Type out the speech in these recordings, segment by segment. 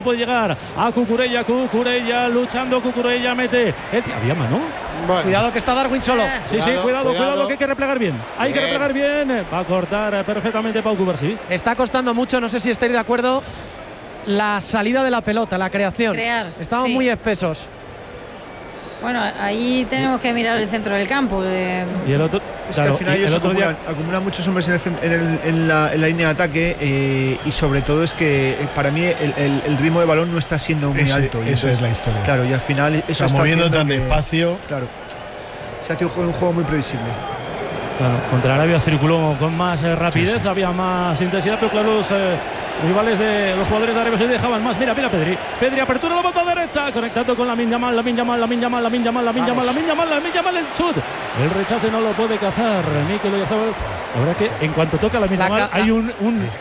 Puede llegar a Cucurella luchando, Cucurella mete había mano. Bueno. Cuidado que está Darwin solo. Cuidado que hay que replegar bien. Hay que replegar bien. Va a cortar perfectamente Pau Cubarsí. Está costando mucho, no sé si estáis de acuerdo, la salida de la pelota, la creación. Estaban muy espesos. Bueno, ahí tenemos que mirar el centro del campo. Y el otro, es que al final ellos acumulan muchos hombres en la línea de ataque y sobre todo es que para mí el ritmo de balón no está siendo muy alto. Esa es la historia. Claro, y al final eso está moviendo tan despacio. Claro, se hace un juego muy previsible. Claro, contra Arabia circuló con más rapidez, había más intensidad, pero claro, los rivales de los jugadores de Arabia Saudí dejaban más. Mira Pedri, apertura la bota derecha, conectando con Lamine Yamal, el chut. El rechace no lo puede cazar Mikel Oyarzabal. La verdad que en cuanto toca Lamine Yamal hay un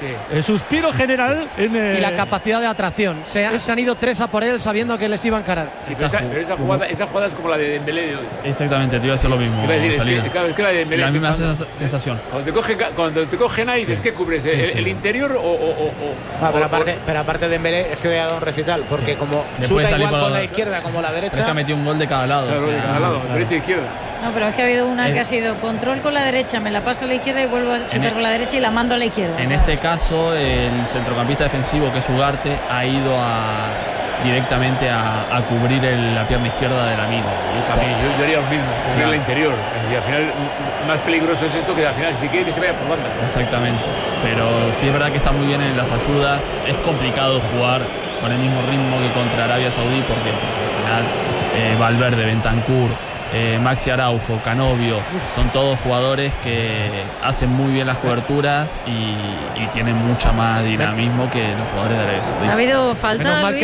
suspiro general y la capacidad de atracción. Se han ido tres a por él sabiendo que les iba a encarar. Sí, pero esa jugada es como la de Dembélé de hoy. Exactamente, te iba a decir lo mismo. Es que la de Dembélé, la misma sensación. Cuando te cogen ahí, ¿es que cubres el interior o pero aparte de Dembélé es que voy a dar un recital, porque como chuta igual con la izquierda como la derecha. Es que ha metido un gol de cada lado. Claro, de cada lado, derecha e izquierda. No, pero es que ha habido una que ha sido control con la derecha, me la paso a la izquierda y vuelvo a chutar con la derecha y la mando a la izquierda. En este caso, el centrocampista defensivo, que es Ugarte, ha ido directamente a cubrir la pierna izquierda de Lamine. Yo también, yo haría lo mismo, cubrir el interior. Y al final, más peligroso es esto, que al final, si quiere que se vaya por banda. Exactamente. Pero sí es verdad que está muy bien en las ayudas. Es complicado jugar con el mismo ritmo que contra Arabia Saudí, porque al final Valverde, Bentancur, Maxi Araujo, Canovio, son todos jugadores que hacen muy bien las coberturas y tienen mucha más dinamismo que los jugadores de Arabia Saudí. Ha habido falta.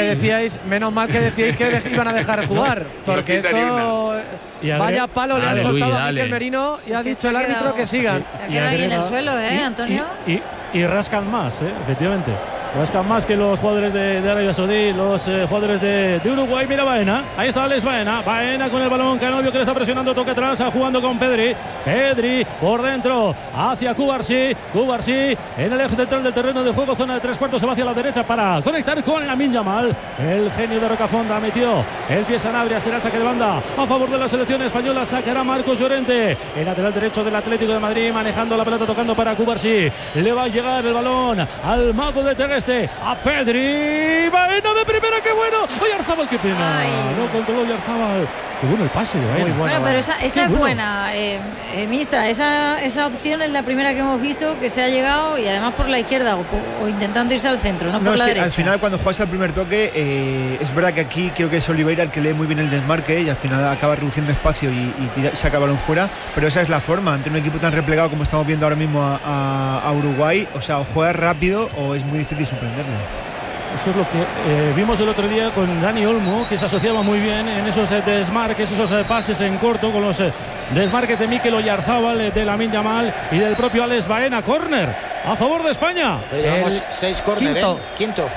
Menos mal que decíais que iban a dejar jugar, porque esto vaya palo le han soltado a Mikel Merino y ha dicho el árbitro que sigan. Se ha quedado ahí en el suelo, Antonio. Y rascan más, efectivamente. Rascan más que los jugadores de Arabia Saudí, los jugadores de Uruguay. Mira Baena, ahí está Alex Baena. Baena con el balón, Canovio que le está presionando, toque atrás, jugando con Pedri. Pedri por dentro, hacia Cubarsí. Cubarsí en el eje central del terreno de juego, zona de 3/4, se va hacia la derecha para conectar con Lamine Yamal. El genio de Rocafonda metió el pie Sanabria, será saque de banda a favor de la selección española. Sacará Marcos Llorente, el lateral derecho del Atlético de Madrid, manejando la pelota, tocando para Cubarsí. Le va a llegar el balón al mago de Tegueste, a Pedri. Baena de primera, qué bueno. Oyarzabal, qué pena. No controló Oyarzabal. Qué bueno el pase de Baena. Bueno, pero esa es buena, Ministra. Esa opción es la primera que hemos visto, que se ha llegado y además por la izquierda o intentando irse al centro, no por la derecha. Al final, cuando juegas al primer toque, es verdad que aquí creo que es Oliveira el que lee muy bien el desmarque y al final acaba reduciendo espacio y saca el balón fuera. Pero esa es la forma ante un equipo tan replegado como estamos viendo ahora mismo a Uruguay. O sea, o juegas rápido o es muy difícil sorprenderlo. Eso es lo que vimos el otro día con Dani Olmo, que se asociaba muy bien en esos desmarques, esos pases en corto, con los desmarques de Mikel Oyarzabal, de Lamine Yamal y del propio Alex Baena. Córner a favor de España. Llevamos 6 córner, quinto.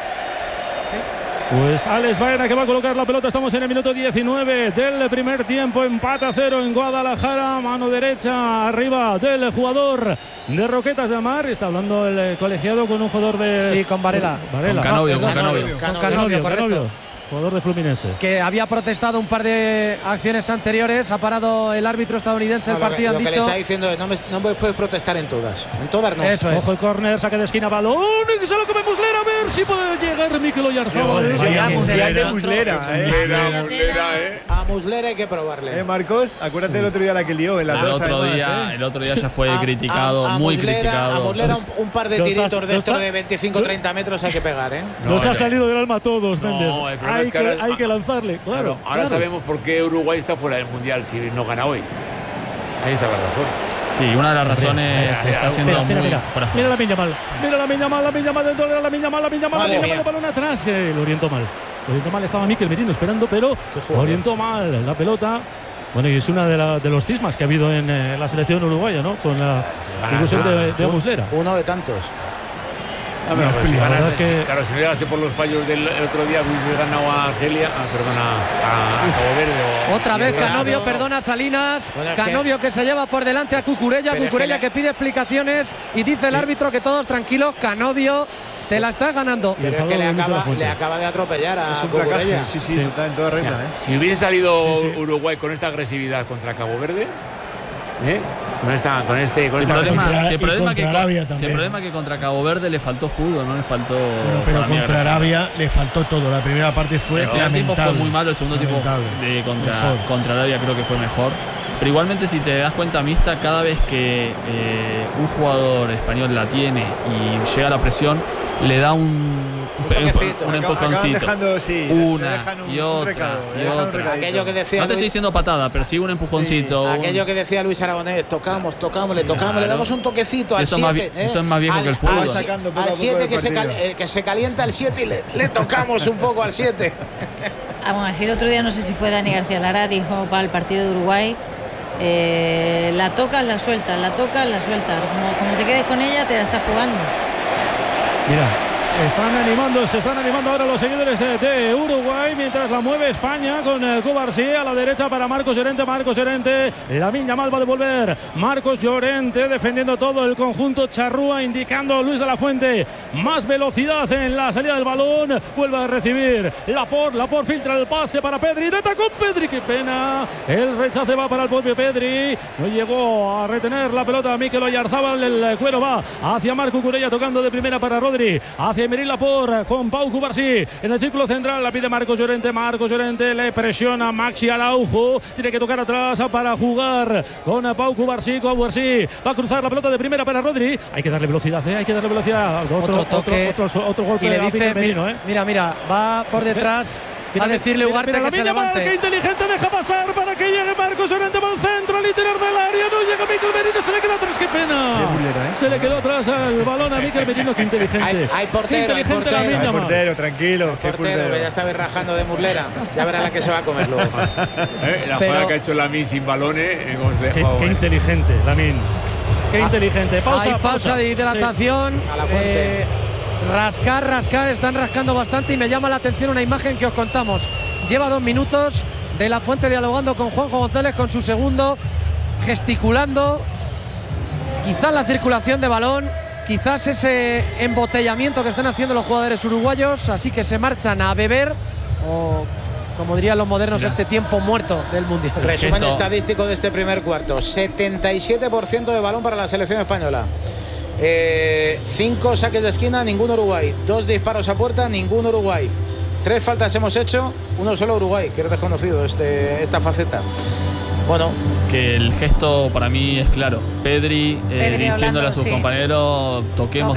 Pues Alex Baena que va a colocar la pelota. Estamos en el minuto 19 del primer tiempo. Empate a 0 en Guadalajara. Mano derecha arriba del jugador de Roquetas de Mar. Está hablando el colegiado con un jugador de... Sí, con Varela. Con Canovio, correcto. Jugador de Fluminense. Que había protestado un par de acciones anteriores. Ha parado el árbitro estadounidense el partido. Lo que le está diciendo es no me puedes protestar en todas. En todas no. Eso es. Ojo el córner, saque de esquina, balón. Y se lo come Muslera. A ver si puede llegar Mikel Oyarzabal. Mundial de Muslera. A Muslera hay que probarle. Marcos, acuérdate el otro día la que lió. El otro día ya fue criticado, muy criticado. A Muslera un par de tiritos de estos de 25-30 metros hay que pegar, Nos ha salido del alma a todos, Méndez. Hay que lanzarle, claro. Ahora sabemos por qué Uruguay está fuera del Mundial si no gana hoy. Ahí está la razón. Sí, una de las razones está haciendo muy fuera. Mira Lamine Yamal. Mira Lamine Yamal dentro de Lamine Yamal, balón atrás. Lo orientó mal. Estaba Mikel Merino esperando, pero orientó mal la pelota. Bueno, y es una de los cismas que ha habido en la selección uruguaya, ¿no? Con la inclusión de Muslera. Uno de tantos. Claro, si no llegase por los fallos del otro día, hubiese ganado a Argelia, a Cabo Verde. Otra vez Canovio, perdona Salinas. Bueno, Canovio que se lleva por delante a Cucurella. Cucurella que pide explicaciones y dice el árbitro que todos tranquilos. Canovio te la estás ganando. Pero es que le acaba de atropellar a Cucurella. Sí, está en toda regla. Si hubiese salido Uruguay con esta agresividad contra Cabo Verde, el problema que contra Cabo Verde le faltó fútbol, no le faltó. Bueno, pero contra Arabia le faltó todo. La primera parte fue el primer tiempo fue muy malo, el segundo tiempo contra Arabia creo que fue mejor. Pero igualmente, si te das cuenta, Mista, cada vez que un jugador español la tiene y llega a la presión, le da un empujoncito. Una y otra. Aquello que decía no te estoy diciendo patada, pero sí un empujoncito. Aquello que decía Luis Aragonés, tocamos, le damos un toquecito al 7. Eso es más viejo que el fútbol. Al 7 que se calienta el 7 y le tocamos un poco al 7. Aún así, el otro día, no sé si fue Dani García Lara, dijo para el partido de Uruguay, la tocas, la sueltas, como te quedes con ella, te la estás jugando. Mira, se están animando ahora los seguidores de Uruguay mientras la mueve España con Cubarsí a la derecha para Marcos Llorente. Lamine Yamal va a devolver. Marcos Llorente defendiendo todo el conjunto charrúa, indicando Luis de la Fuente más velocidad en la salida del balón. Vuelve a recibir Laporte filtra el pase para Pedri. De tacón Pedri, qué pena. El rechace va para el propio Pedri. No llegó a retener la pelota Mikel Oyarzabal. El cuero va hacia Marco Cucurella tocando de primera para Rodri. Hacia Emery Laporte con Pau Cubarsí en el círculo central, la pide Marcos Llorente, le presiona Maxi Araujo, tiene que tocar atrás para jugar con Pau Cubarsí, va a cruzar la pelota de primera para Rodri, hay que darle velocidad, otro golpe y le de dice, Merino, mira, va por detrás a decirle Ugarte que se levante. Qué inteligente, deja pasar para que llegue Marcos Llorente, va al centro, al interior del área, no llega Mikel Merino, se le queda atrás, qué pena. Se le quedó atrás el balón a Mikel Merino, qué inteligente. Hay portero, tranquilo. Portero, que ya estaba rajando de Muslera. Ya verá la que se va a comer luego. La jugada que ha hecho Lamine sin balones, hemos dejado. Qué inteligente, Lamine. Qué inteligente. Pausa de hidratación. A la fuente. Rascar, están rascando bastante y me llama la atención una imagen que os contamos. Lleva 2 minutos de la Fuente dialogando con Juanjo González, con su segundo, gesticulando. Quizás la circulación de balón, quizás ese embotellamiento que están haciendo los jugadores uruguayos, así que se marchan a beber o, como dirían los modernos, este tiempo muerto del Mundial. Resumen estadístico de este primer cuarto: 77% de balón para la selección española. 5 saques de esquina, ninguno Uruguay. 2 disparos a puerta, ninguno Uruguay. 3 faltas hemos hecho, uno solo Uruguay, que es desconocido esta faceta. Bueno, que el gesto para mí es claro. Pedri diciéndole a sus compañeros toquemos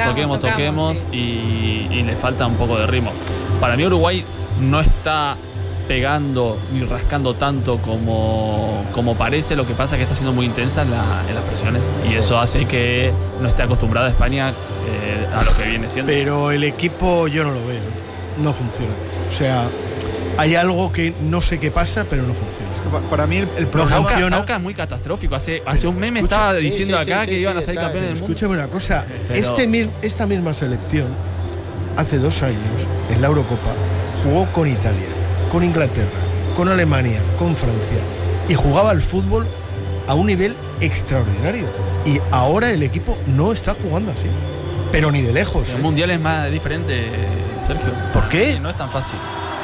sí. y le falta un poco de ritmo. Para mí Uruguay no está pegando ni rascando tanto como parece. Lo que pasa es que está siendo muy intensa en las presiones y eso hace que no esté acostumbrada España a lo que viene siendo. Pero el equipo yo no lo veo, no funciona. O sea, hay algo que no sé qué pasa, pero no funciona. Es que para mí el programa Sauca es muy catastrófico. Hace un mes me estaba diciendo que iban a salir campeones del mundo. Escúchame una cosa, esta misma selección hace 2 años en la Eurocopa jugó con Italia, con Inglaterra, con Alemania, con Francia y jugaba al fútbol a un nivel extraordinario. Y ahora el equipo no está jugando así, pero ni de lejos. El mundial es más diferente, Sergio. ¿Por qué? No es tan fácil.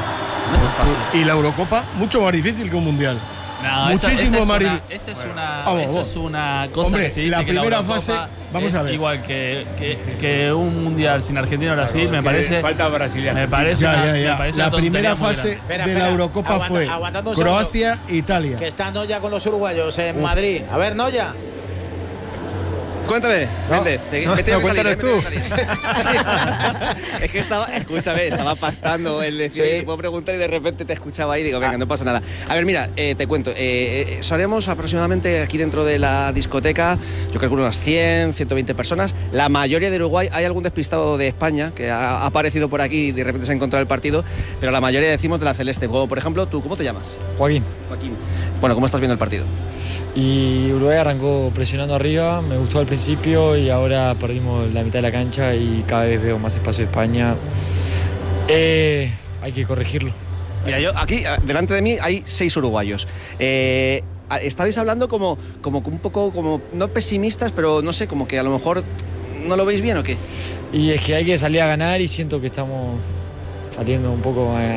Y la Eurocopa mucho más difícil que un mundial. No, muchísimo más difícil. Eso es una cosa, hombre, que se dice la que la primera Eurocopa fase, vamos a ver, igual que un mundial sin Argentina o Brasil, me parece. Falta Brasil. Me parece la primera fase de la Eurocopa fue Croacia e Italia. Que está Noya con los uruguayos en Madrid. A ver, Noya. Cuéntame, Méndez. Cuéntanos tú. Es que estaba pactando el decir que puedo preguntar y de repente te escuchaba ahí y digo, venga, no pasa nada. A ver, mira, te cuento. Seremos aproximadamente aquí dentro de la discoteca, yo calculo unas 100, 120 personas. La mayoría de Uruguay, hay algún despistado de España que ha aparecido por aquí y de repente se ha encontrado el partido, pero la mayoría decimos de la celeste. Como por ejemplo, ¿tú cómo te llamas? Joaquín. Bueno, ¿cómo estás viendo el partido? Y Uruguay arrancó presionando arriba, me gustó al principio y ahora perdimos la mitad de la cancha y cada vez veo más espacio de España. Hay que corregirlo. Mira, yo aquí, delante de mí, hay 6 uruguayos. Estabais hablando como un poco, como no pesimistas, pero no sé, como que a lo mejor ¿No lo veis bien o qué? Y es que hay que salir a ganar y siento que estamos saliendo un poco a